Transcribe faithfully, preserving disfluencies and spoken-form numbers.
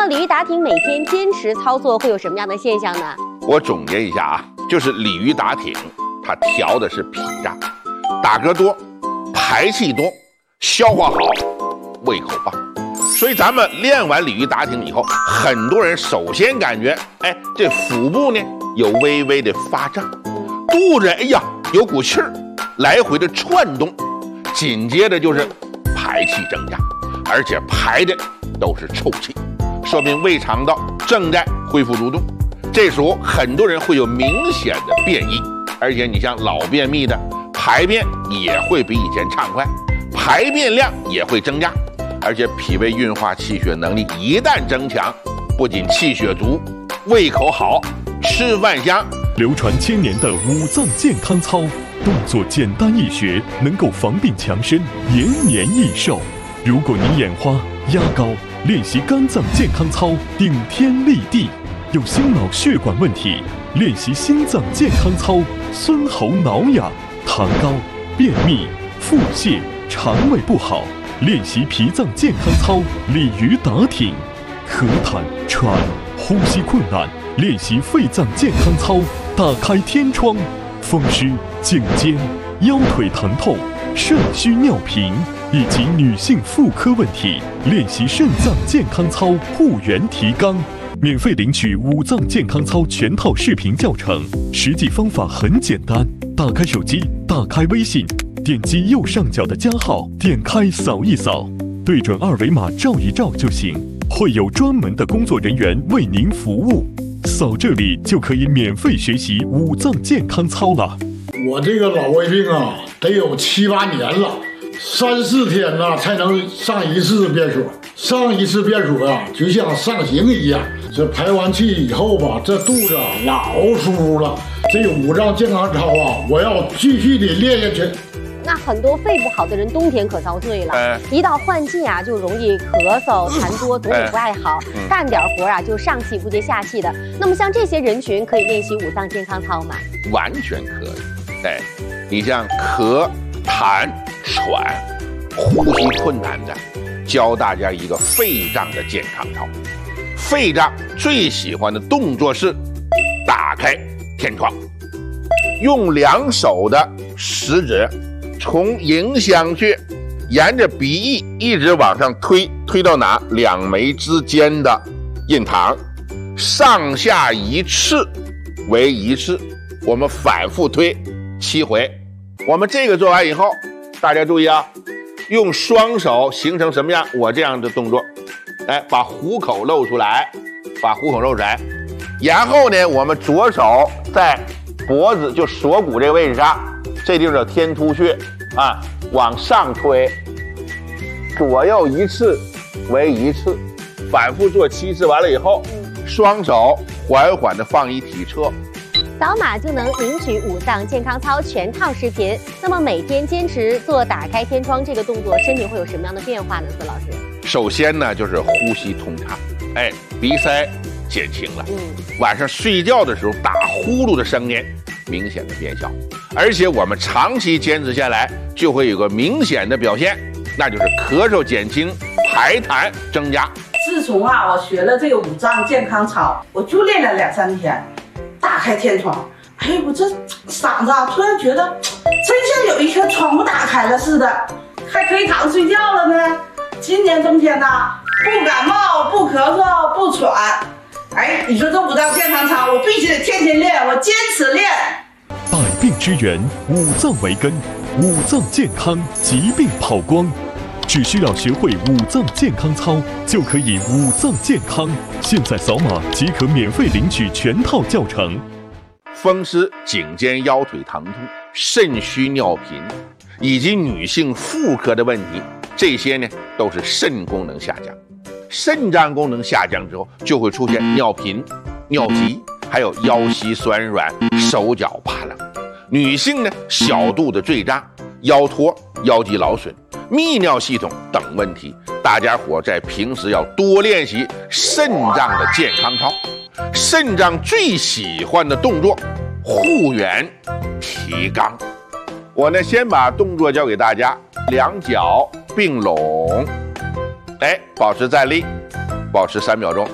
么鲤鱼打挺每天坚持操作会有什么样的现象呢？ 我总结一下啊，就是鲤鱼打挺，它调的是脾脏，打嗝多，排气多，消化好，胃口棒。所以咱们练完鲤鱼打挺以后，很多人首先感觉，哎，这腹部呢有微微的发胀，肚子哎呀有股气儿，来回的窜动，紧接着就是排气增加，而且排的都是臭气，说明胃肠道正在恢复蠕动。这时候很多人会有明显的便意，而且你像老便秘的，排便也会比以前畅快，排便量也会增加。而且脾胃运化气血能力一旦增强，不仅气血足，胃口好，吃饭香。 流传千年的五脏健康操，动作简单易学，能够防病强身，延年益寿。如果您眼花、压高，练习肝脏健康操顶天立地；有心脑血管问题，练习心脏健康操孙喉挠痒；痰高、便秘、腹泻、肠胃不好，练习脾脏健康操鲤鱼打挺；咳痰、喘、呼吸困难，练习肺脏健康操打开天窗；风湿、颈肩、腰腿疼痛、肾虚尿频以及女性妇科问题，练习肾脏健康操护元提肛。免费领取五脏健康操全套视频教程，实际方法很简单，打开手机，打开微信，点击右上角的加号，点开扫一扫，对准二维码照一照就行，会有专门的工作人员为您服务。扫这里就可以免费学习五脏健康操了。 我这个老胃病啊，得有七八年了，三四天呐才能上一次便所，上一次便所啊，就像上刑一样。这排完气以后吧，这肚子啊老舒服了。这五脏健康操啊，我要继续的练下去。 那很多肺不好的人冬天可遭罪了，哎、一到换季啊，就容易咳嗽、痰多，总体不爱好，哎嗯、干点活啊就上气不接下气的。那么像这些人群可以练习五脏健康操吗？ 完全可以。哎，你像咳、痰、喘、呼吸困难的，教大家一个肺脏的健康操。肺脏最喜欢的动作是打开天窗，用两手的食指从迎香穴沿着鼻翼一直往上推，推到哪？两眉之间的印堂，上下一次为一次，我们反复推七回。我们这个做完以后，大家注意啊，用双手形成什么样？我这样的动作，哎，把虎口露出来，把虎口露出来，然后呢，我们左手在脖子就锁骨这个位置上，这地方叫天突穴啊，往上推，左右一次为一次，反复做七次，完了以后，双手缓缓的放一体侧。 扫码就能领取五脏健康操全套视频。那么每天坚持做打开天窗这个动作，身体会有什么样的变化呢？孙老师， 首先呢就是呼吸通畅，哎，鼻塞减轻了，嗯，晚上睡觉的时候打呼噜的声音明显的变小，而且我们长期坚持下来，就会有个明显的表现，那就是咳嗽减轻，排痰增加。 自从啊我学了这个五脏健康操，我就练了两三天。打开天窗，哎，我这嗓子啊，突然觉得真像有一颗窗户打开了似的，还可以躺睡觉了呢。今年冬天呐、啊，不感冒，不咳嗽，不喘。哎，你说这五脏健康操，我必须得天天练，我坚持练。 百病之源，五脏为根，五脏健康，疾病跑光。只需要学会五脏健康操，就可以五脏健康。现在扫码即可免费领取全套教程。 风湿、颈肩、腰腿疼痛、肾虚尿频，以及女性妇科的问题，这些呢都是肾功能下降。肾脏功能下降之后，就会出现尿频、尿急，还有腰膝酸软、手脚怕冷。女性呢，小肚子坠胀、腰托、腰肌劳损、泌尿系统等问题，大家伙在平时要多练习肾脏的健康操。肾脏最喜欢的动作，护元提肛。我呢，先把动作教给大家，两脚并拢，哎，保持站立，保持三秒钟。